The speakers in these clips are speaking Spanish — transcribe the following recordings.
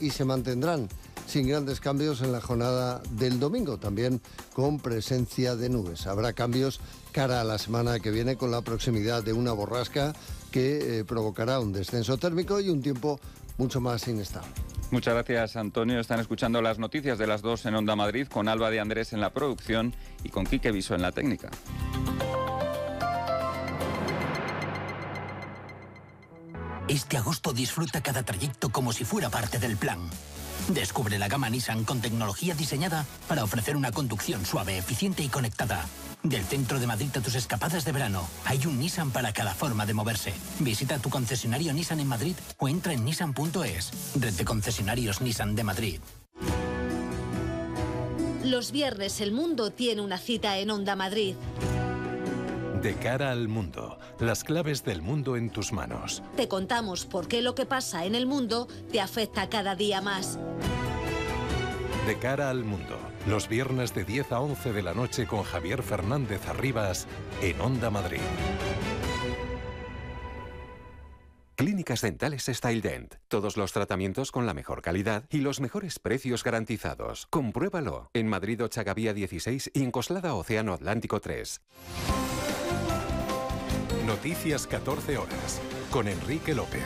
y se mantendrán sin grandes cambios en la jornada del domingo, también con presencia de nubes. Habrá cambios cara a la semana que viene con la proximidad de una borrasca que provocará un descenso térmico y un tiempo mucho más inestable. Muchas gracias, Antonio. Están escuchando las noticias de las 2 en Onda Madrid, con Alba de Andrés en la producción y con Quique Viso en la técnica. Este agosto disfruta cada trayecto como si fuera parte del plan. Descubre la gama Nissan con tecnología diseñada para ofrecer una conducción suave, eficiente y conectada. Del centro de Madrid a tus escapadas de verano, hay un Nissan para cada forma de moverse. Visita tu concesionario Nissan en Madrid o entra en nissan.es. Red de concesionarios Nissan de Madrid. Los viernes el mundo tiene una cita en Onda Madrid. De cara al mundo, las claves del mundo en tus manos. Te contamos por qué lo que pasa en el mundo te afecta cada día más. De cara al mundo, los viernes de 10 a 11 de la noche con Javier Fernández Arribas en Onda Madrid. Clínicas Dentales StyleDent. Todos los tratamientos con la mejor calidad y los mejores precios garantizados. Compruébalo en Madrid Ochagavía 16 y en Coslada Océano Atlántico 3. Noticias 14 horas con Enrique López.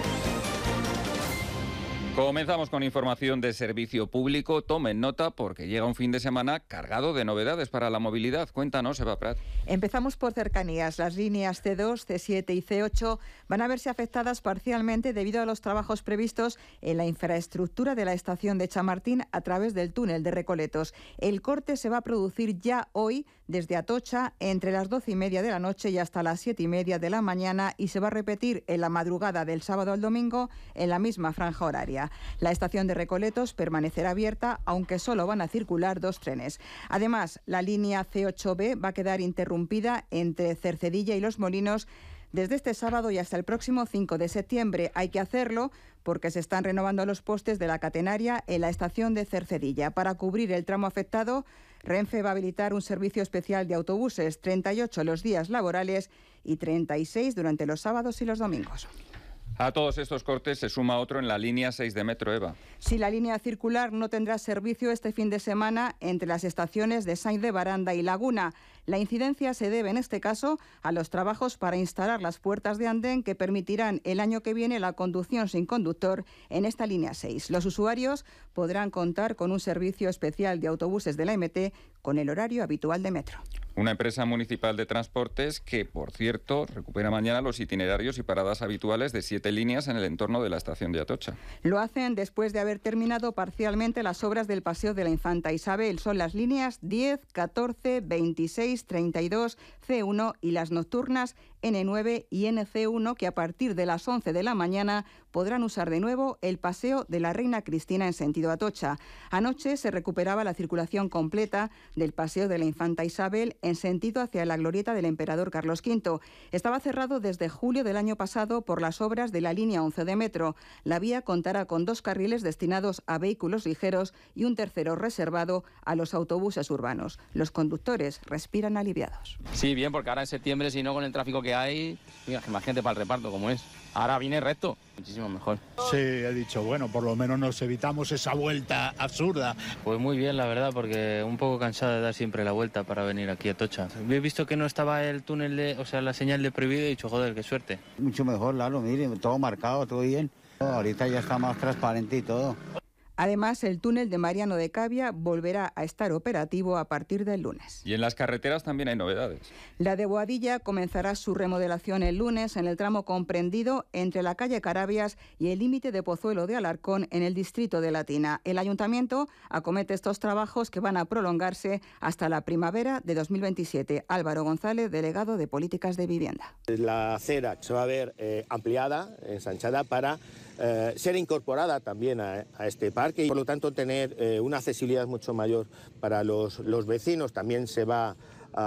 Comenzamos con información de servicio público. Tomen nota porque llega un fin de semana cargado de novedades para la movilidad. Cuéntanos, Eva Prat. Empezamos por cercanías. Las líneas C2, C7 y C8 van a verse afectadas parcialmente debido a los trabajos previstos en la infraestructura de la estación de Chamartín a través del túnel de Recoletos. El corte se va a producir ya hoy desde Atocha entre las 12:30 de la noche y hasta las 7:30 de la mañana y se va a repetir en la madrugada del sábado al domingo en la misma franja horaria. La estación de Recoletos permanecerá abierta, aunque solo van a circular 2 trenes. Además, la línea C8B va a quedar interrumpida entre Cercedilla y Los Molinos desde este sábado y hasta el próximo 5 de septiembre. Hay que hacerlo porque se están renovando los postes de la catenaria en la estación de Cercedilla. Para cubrir el tramo afectado, Renfe va a habilitar un servicio especial de autobuses, 38 los días laborales y 36 durante los sábados y los domingos. A todos estos cortes se suma otro en la línea 6 de Metro, Eva. Sí, la línea circular no tendrá servicio este fin de semana entre las estaciones de Sainz de Baranda y Laguna. La incidencia se debe en este caso a los trabajos para instalar las puertas de andén que permitirán el año que viene la conducción sin conductor en esta línea 6. Los usuarios podrán contar con un servicio especial de autobuses de la MT con el horario habitual de Metro. Una empresa municipal de transportes que, por cierto, recupera mañana los itinerarios y paradas habituales de 7 líneas en el entorno de la estación de Atocha. Lo hacen después de haber terminado parcialmente las obras del Paseo de la Infanta Isabel. Son las líneas 10, 14, 26, 32, C1 y las nocturnas N9 y NC1 que a partir de las 11 de la mañana podrán usar de nuevo el Paseo de la Reina Cristina en sentido Atocha. Anoche se recuperaba la circulación completa del Paseo de la Infanta Isabel en sentido hacia la glorieta del Emperador Carlos V. Estaba cerrado desde julio del año pasado por las obras de la línea 11 de Metro. La vía contará con 2 carriles destinados a vehículos ligeros y un tercero reservado a los autobuses urbanos. Los conductores respiran aliviados. Sí, bien, porque ahora en septiembre, si no con el tráfico que hay, mira, imagínate para el reparto como es. Ahora viene recto, muchísimo mejor. Sí, he dicho, bueno, por lo menos nos evitamos esa vuelta absurda. Pues muy bien, la verdad, porque un poco cansado de dar siempre la vuelta para venir aquí a Tocha. He visto que no estaba el túnel, la señal de prohibido y he dicho, joder, qué suerte. Mucho mejor, Lalo, mire, todo marcado, todo bien. Ahorita ya está más transparente y todo. Además, el túnel de Mariano de Cavia volverá a estar operativo a partir del lunes. Y en las carreteras también hay novedades. La de Boadilla comenzará su remodelación el lunes en el tramo comprendido entre la calle Carabias y el límite de Pozuelo de Alarcón en el distrito de Latina. El ayuntamiento acomete estos trabajos que van a prolongarse hasta la primavera de 2027. Álvaro González, delegado de Políticas de Vivienda. La acera se va a ver ampliada, ensanchada para ser incorporada también a este parque y por lo tanto tener una accesibilidad mucho mayor para los vecinos. También se va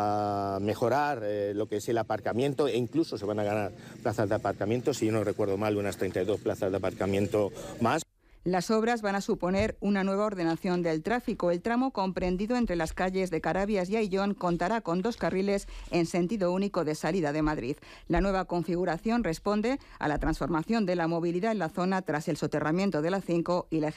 a mejorar lo que es el aparcamiento e incluso se van a ganar plazas de aparcamiento, si yo no recuerdo mal, unas 32 plazas de aparcamiento más. Las obras van a suponer una nueva ordenación del tráfico. El tramo comprendido entre las calles de Carabias y Ayllón contará con 2 carriles en sentido único de salida de Madrid. La nueva configuración responde a la transformación de la movilidad en la zona tras el soterramiento de la 5 y la